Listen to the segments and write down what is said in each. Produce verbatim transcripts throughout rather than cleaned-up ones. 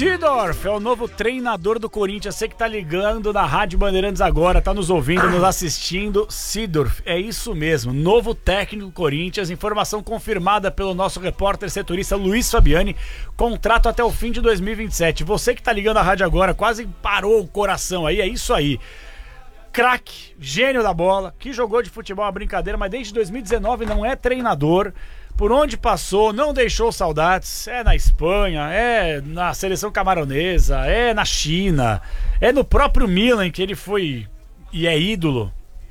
Seedorf é o novo treinador do Corinthians. Você que tá ligando na Rádio Bandeirantes agora, tá nos ouvindo, nos assistindo. Seedorf, é isso mesmo, novo técnico do Corinthians. Informação confirmada pelo nosso repórter setorista Luiz Fabiani. Contrato até o fim de dois mil e vinte e sete. Você que tá ligando a rádio agora, quase parou o coração aí, é isso aí. Craque, gênio da bola, que jogou de futebol uma brincadeira, mas desde dois mil e dezenove não é treinador. Por onde passou, não deixou saudades. É na Espanha, é na seleção camaronesa, é na China, é no próprio Milan que ele foi e é ídolo.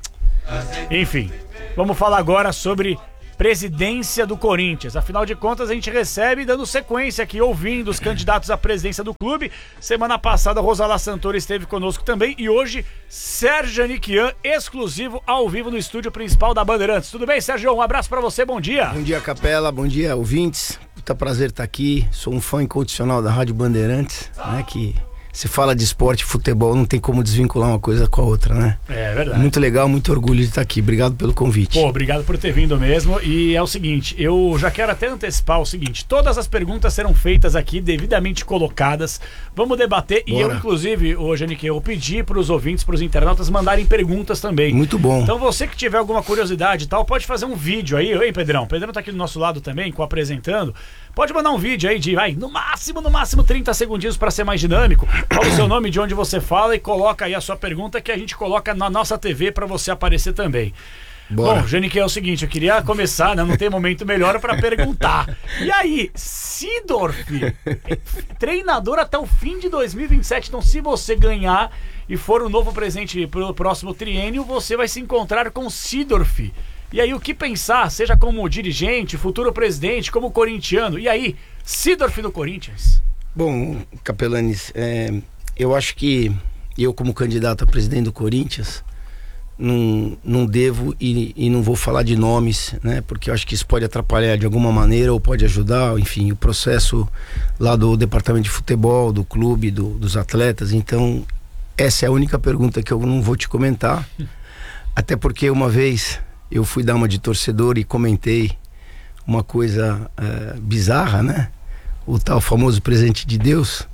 Enfim, vamos falar agora sobre presidência do Corinthians. Afinal de contas, a gente recebe, dando sequência aqui, ouvindo os candidatos à presidência do clube. Semana passada, Rosala Santoro esteve conosco também. E hoje, Sérgio Aniquian, exclusivo, ao vivo no estúdio principal da Bandeirantes. Tudo bem, Sérgio? Um abraço pra você, bom dia. Bom dia, Capela, bom dia, ouvintes. Puta prazer estar aqui. Sou um fã incondicional da Rádio Bandeirantes, né, que... Se fala de esporte, futebol, não tem como desvincular uma coisa com a outra, né? É verdade. Muito legal, muito orgulho de estar aqui. Obrigado pelo convite. Pô, obrigado por ter vindo mesmo. E é o seguinte, eu já quero até antecipar o seguinte: todas as perguntas serão feitas aqui, devidamente colocadas. Vamos debater. Bora. E eu, inclusive, hoje, Anique, eu pedi para os ouvintes, para os internautas mandarem perguntas também. Muito bom. Então você que tiver alguma curiosidade e tal, pode fazer um vídeo aí. Ei, Pedrão. Pedrão tá aqui do nosso lado também, com apresentando. Pode mandar um vídeo aí de, vai, no máximo, no máximo trinta segundinhos para ser mais dinâmico. Fala o seu nome, de onde você fala e coloca aí a sua pergunta que a gente coloca na nossa T V para você aparecer também. Bora. Bom, Janique, é o seguinte, eu queria começar, né? Não tem momento melhor para perguntar. E aí, Seedorf, treinador até o fim de dois mil e vinte e sete. Então, se você ganhar e for o novo presidente pro próximo triênio, você vai se encontrar com Seedorf. E aí, o que pensar, seja como dirigente, futuro presidente, como corintiano. E aí, Seedorf no Corinthians? Bom, Capelanes, é, eu acho que eu, como candidato a presidente do Corinthians, não, não devo e, e não vou falar de nomes, né? Porque eu acho que isso pode atrapalhar de alguma maneira ou pode ajudar, enfim, o processo lá do departamento de futebol, do clube, do, dos atletas. Então, essa é a única pergunta que eu não vou te comentar. Até porque uma vez... eu fui dar uma de torcedor e comentei uma coisa é, bizarra, né? O tal famoso presente de Deus,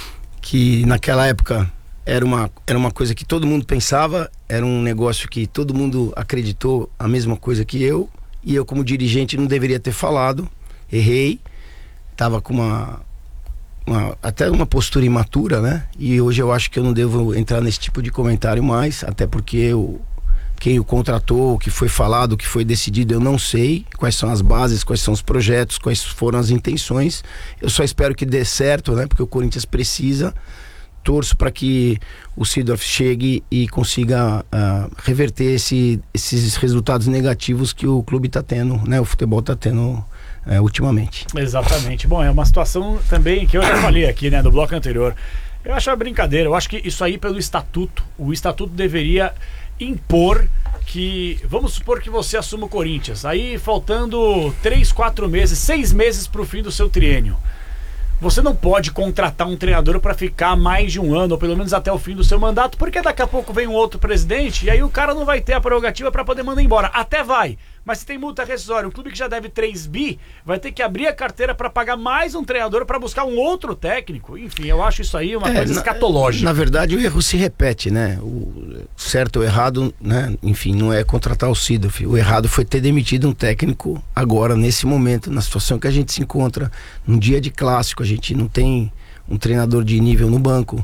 que naquela época era uma, era uma coisa que todo mundo pensava, era um negócio que todo mundo acreditou a mesma coisa que eu, e eu, como dirigente, não deveria ter falado, errei, tava com uma, uma até uma postura imatura, né? E hoje eu acho que eu não devo entrar nesse tipo de comentário mais, até porque eu... quem o contratou, o que foi falado, o que foi decidido, eu não sei quais são as bases, quais são os projetos, quais foram as intenções. Eu só espero que dê certo, né? Porque o Corinthians precisa. Torço para que o Seedorf chegue e consiga uh, reverter esse, esses resultados negativos que o clube está tendo, né? O futebol está tendo uh, ultimamente. Exatamente. Bom, é uma situação também que eu já falei aqui, né? No bloco anterior. Eu acho uma brincadeira. Eu acho que isso aí, pelo estatuto, o estatuto deveria impor que, vamos supor que você assuma o Corinthians, aí faltando três, quatro meses, seis meses para o fim do seu triênio, você não pode contratar um treinador para ficar mais de um ano, ou pelo menos até o fim do seu mandato, porque daqui a pouco vem um outro presidente e aí o cara não vai ter a prerrogativa para poder mandar embora. Até vai, mas se tem multa rescisória, o clube que já deve três bi vai ter que abrir a carteira para pagar mais um treinador para buscar um outro técnico. Enfim, eu acho isso aí uma é, coisa escatológica. Na, na verdade, o erro se repete, né? O certo ou errado, né? Enfim, não é contratar o Seedorf. O errado foi ter demitido um técnico agora, nesse momento, na situação que a gente se encontra, num dia de clássico, a gente não tem um treinador de nível no banco.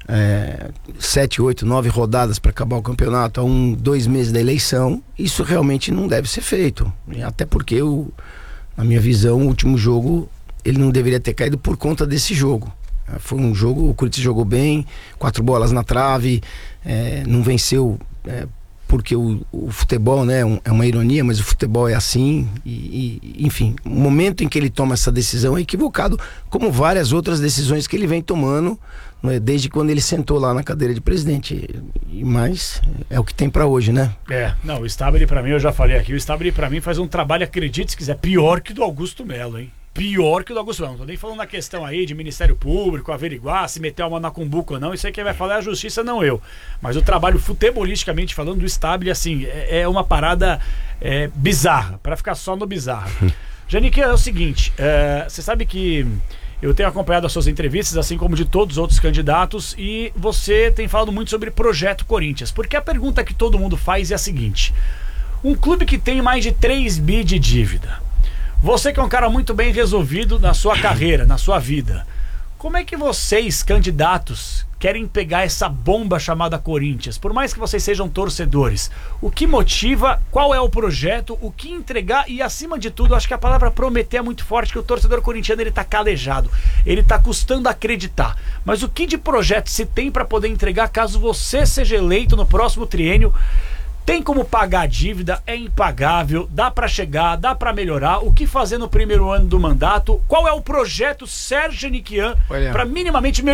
É, sete, oito, nove rodadas para acabar o campeonato, a um, dois meses da eleição, isso realmente não deve ser feito. Até porque, o, na minha visão, o último jogo ele não deveria ter caído por conta desse jogo. Foi um jogo, o Corinthians jogou bem, quatro bolas na trave, é, não venceu é, porque o, o futebol, né, é uma ironia, mas o futebol é assim, e, e, enfim, o momento em que ele toma essa decisão é equivocado, como várias outras decisões que ele vem tomando, né, desde quando ele sentou lá na cadeira de presidente. E mais é o que tem pra hoje, né? É, não, o Stabile pra mim, eu já falei aqui, o Stabile pra mim faz um trabalho, acredite se quiser, pior que do Augusto Melo, hein? Pior que o do Augusto Melo. Não tô nem falando na questão aí de Ministério Público, averiguar se meteu a mão na cumbuca ou não. Isso aí quem vai falar é a justiça, não eu. Mas o trabalho futebolisticamente falando do Stabile, assim, é, é uma parada é, bizarra, pra ficar só no bizarro. Janique, é o seguinte, é, você sabe que Eu tenho acompanhado as suas entrevistas, assim como de todos os outros candidatos, e você tem falado muito sobre Projeto Corinthians. Porque a pergunta que todo mundo faz é a seguinte: um clube que tem mais de três bi de dívida, você que é um cara muito bem resolvido na sua carreira, na sua vida, como é que vocês, candidatos, querem pegar essa bomba chamada Corinthians? Por mais que vocês sejam torcedores, o que motiva, qual é o projeto, o que entregar e, acima de tudo, acho que a palavra prometer é muito forte, que o torcedor corintiano ele tá calejado, ele tá custando acreditar. Mas o que de projeto se tem para poder entregar caso você seja eleito no próximo triênio? Tem como pagar a dívida? É impagável? Dá para chegar? Dá para melhorar? O que fazer no primeiro ano do mandato? Qual é o projeto Sérgio Niquian para minimamente melhorar